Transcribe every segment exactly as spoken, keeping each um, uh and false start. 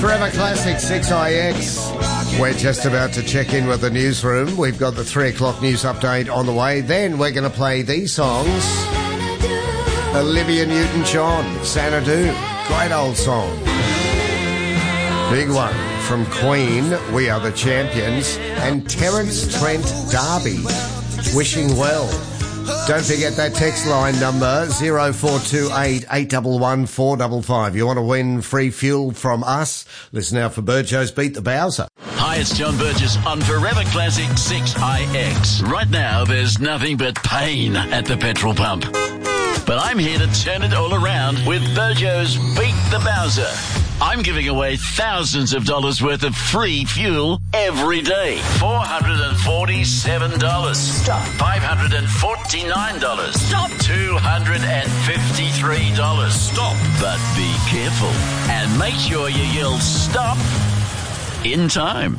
Forever Classic six I X. We're just about to check in with the newsroom. We've got the three o'clock news update on the way. Then we're going to play these songs. Olivia Newton-John, Xanadu. Great old song. Big one from Queen, We Are the Champions. And Terence Trent D'Arby, Wishing Well. Don't forget that text line number, zero four two eight, eight one one, four five five. You want to win free fuel from us? Listen out for Burjo's Beat the Bowser. Hi, it's John Burgess on Forever Classic six I X. Right now, there's nothing but pain at the petrol pump. But I'm here to turn it all around with Burjo's Beat the Bowser. I'm giving away thousands of dollars worth of free fuel every day. four hundred forty-seven dollars. Stop. five hundred forty-nine dollars. Stop. two hundred fifty-three dollars. Stop. But be careful and make sure you yell stop in time.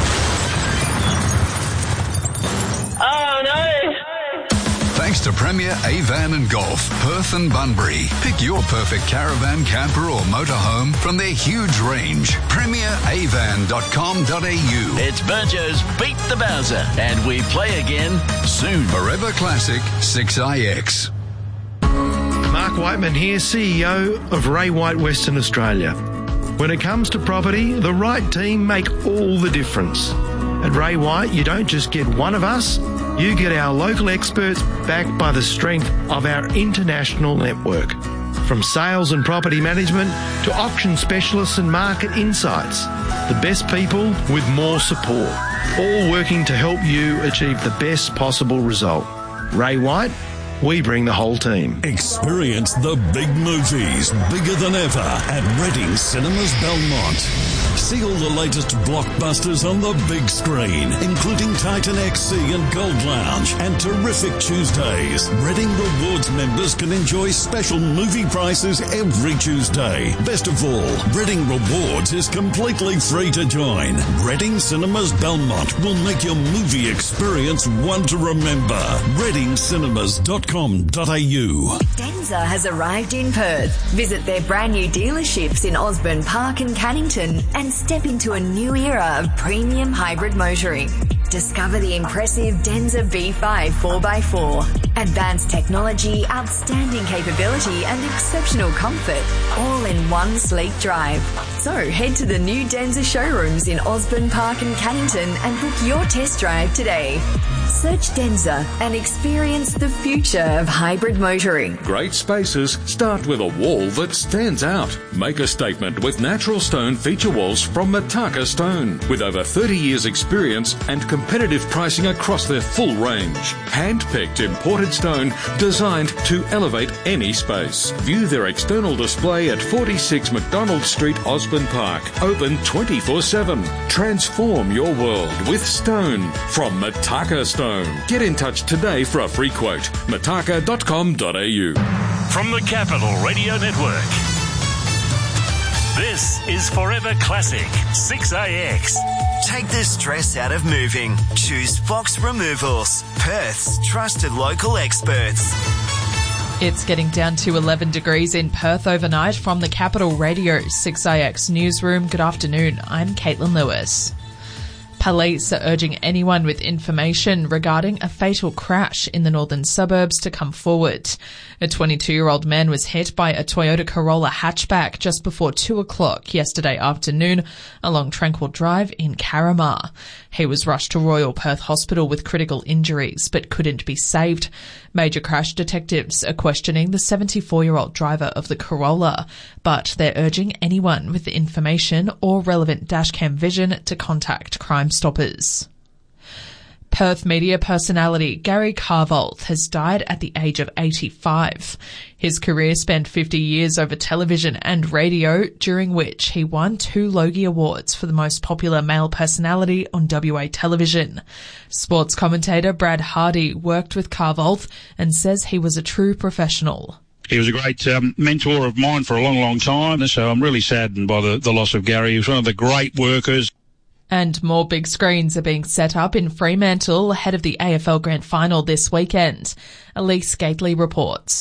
Oh, no. Thanks to Premier Avan and Golf, Perth and Bunbury. Pick your perfect caravan, camper or motorhome from their huge range. premier avan dot com dot a u. It's Burjo's Beat the Bowser, and we play again soon. Forever Classic six I X. Mark Whiteman here, C E O of Ray White Western Australia. When it comes to property, the right team make all the difference. At Ray White, you don't just get one of us, you get our local experts backed by the strength of our international network. From sales and property management to auction specialists and market insights, the best people with more support, all working to help you achieve the best possible result. Ray White, we bring the whole team. Experience the big movies, bigger than ever, at Reading Cinemas Belmont. See all the latest blockbusters on the big screen, including Titan X C and Gold Lounge, and terrific Tuesdays. Reading Rewards members can enjoy special movie prices every Tuesday. Best of all, Reading Rewards is completely free to join. Reading Cinemas Belmont will make your movie experience one to remember. reading cinemas dot com dot a u. Denza has arrived in Perth. Visit their brand new dealerships in Osborne Park and Cannington and step into a new era of premium hybrid motoring. Discover the impressive Denza B five four by four. Advanced technology, outstanding capability and exceptional comfort, all in one sleek drive. So head to the new Denza showrooms in Osborne Park and Cannington and book your test drive today. Search Denza and experience the future of hybrid motoring. Great spaces start with a wall that stands out. Make a statement with natural stone feature walls from Mataka Stone. With over thirty years experience and competitive pricing across their full range. Hand-picked imported stone designed to elevate any space. View their external display at forty-six McDonald Street, Osborne Park. Open twenty-four seven. Transform your world with stone from Mataka Stone. Get in touch today for a free quote. mataka dot com dot a u. From the Capital Radio Network, this is Forever Classic six A X. Take the stress out of moving. Choose Fox Removals, Perth's trusted local experts. It's getting down to eleven degrees in Perth overnight. From the Capital Radio six A X newsroom, good afternoon. I'm Caitlin Lewis. Police are urging anyone with information regarding a fatal crash in the northern suburbs to come forward. A twenty-two-year-old man was hit by a Toyota Corolla hatchback just before two o'clock yesterday afternoon along Tranquil Drive in Carramar. He was rushed to Royal Perth Hospital with critical injuries but couldn't be saved. Major crash detectives are questioning the seventy-four-year-old driver of the Corolla, but they're urging anyone with the information or relevant dashcam vision to contact Crime Stoppers. Perth media personality Gary Carvold has died at the age of eighty-five. His career spanned fifty years over television and radio, during which he won two Logie Awards for the most popular male personality on W A television. Sports commentator Brad Hardy worked with Carvold and says he was a true professional. He was a great um, mentor of mine for a long, long time, so I'm really saddened by the, the loss of Gary. He was one of the great workers. And more big screens are being set up in Fremantle ahead of the A F L Grand Final this weekend. Elise Gately reports.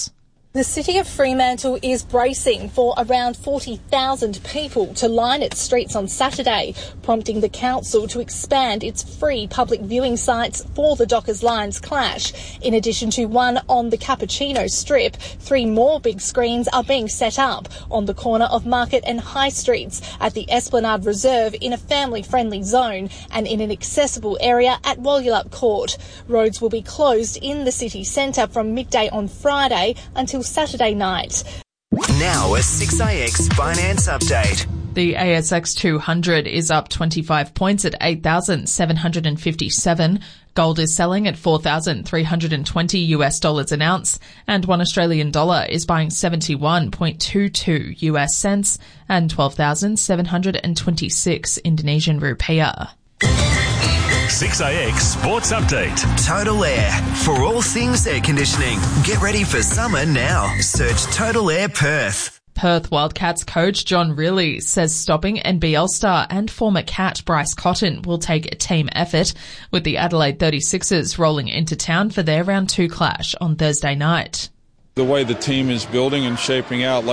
The city of Fremantle is bracing for around forty thousand people to line its streets on Saturday, prompting the council to expand its free public viewing sites for the Dockers Lions clash. In addition to one on the Cappuccino Strip, three more big screens are being set up on the corner of Market and High Streets, at the Esplanade Reserve in a family-friendly zone, and in an accessible area at Walyalup Court. Roads will be closed in the city centre from midday on Friday until Saturday night. Now a six A X finance update. The A S X two hundred is up twenty-five points at eight thousand seven hundred fifty-seven. Gold is selling at four thousand three hundred twenty U S dollars an ounce, and one Australian dollar is buying seventy-one point two two U S cents and twelve thousand seven hundred twenty-six Indonesian rupiah. six A X Sports Update. Total Air. For all things air conditioning. Get ready for summer now. Search Total Air Perth. Perth Wildcats coach John Riley says stopping N B L star and former Cat Bryce Cotton will take a team effort, with the Adelaide thirty-sixers rolling into town for their round two clash on Thursday night. The way the team is building and shaping out,